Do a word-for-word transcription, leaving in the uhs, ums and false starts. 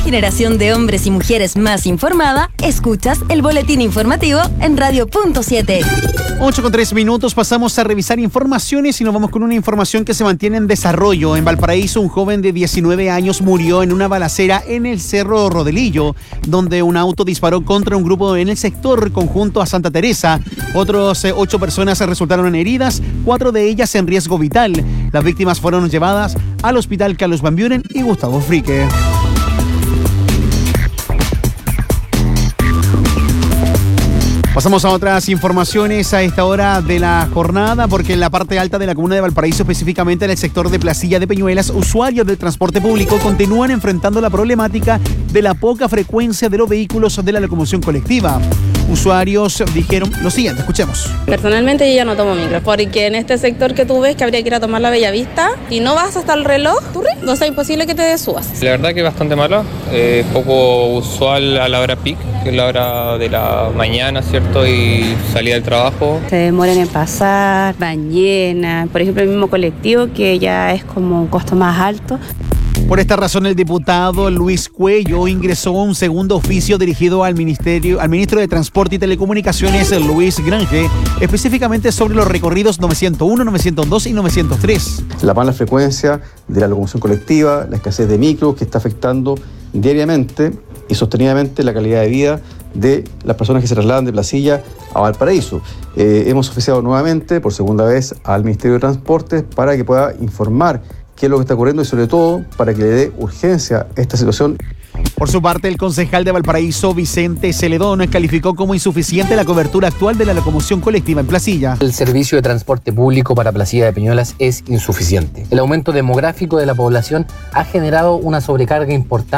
generación de hombres y mujeres más informada, escuchas el boletín informativo en Radio Punto siete. ocho con tres minutos, pasamos a revisar informaciones y nos vamos con una información que se mantiene en desarrollo. En Valparaíso, un joven de diecinueve años murió en una balacera en el Cerro Rodelillo, donde un auto disparó contra un grupo en el sector conjunto a Santa Teresa. Otros eh, ocho personas resultaron heridas, cuatro de ellas en riesgo vital. Las víctimas fueron llevadas al hospital Carlos Van Buren y Gustavo Frique. Pasamos a otras informaciones a esta hora de la jornada, porque en la parte alta de la comuna de Valparaíso, específicamente en el sector de Placilla de Peñuelas, usuarios del transporte público continúan enfrentando la problemática de la poca frecuencia de los vehículos de la locomoción colectiva. Usuarios dijeron lo siguiente, escuchemos. Personalmente yo ya no tomo micro, porque en este sector que tú ves que habría que ir a tomar la Bellavista y no vas hasta el reloj, tú no es imposible que te subas. La verdad que es bastante mala, eh, poco usual a la hora peak, que es la hora de la mañana, ¿cierto? Y salida del trabajo. Se demoran en pasar, van llenas, por ejemplo el mismo colectivo que ya es como un costo más alto. Por esta razón, el diputado Luis Cuello ingresó un segundo oficio dirigido al ministerio, al ministro de Transporte y Telecomunicaciones, Luis Grange, específicamente sobre los recorridos novecientos uno, novecientos dos y novecientos tres. La mala frecuencia de la locomoción colectiva, la escasez de micros que está afectando diariamente y sostenidamente la calidad de vida de las personas que se trasladan de Placilla a Valparaíso. Eh, hemos oficiado nuevamente, por segunda vez, al Ministerio de Transportes para que pueda informar qué es lo que está ocurriendo y sobre todo para que le dé urgencia a esta situación. Por su parte, el concejal de Valparaíso, Vicente Celedón, calificó como insuficiente la cobertura actual de la locomoción colectiva en Placilla. El servicio de transporte público para Placilla de Peñuelas es insuficiente. El aumento demográfico de la población ha generado una sobrecarga importante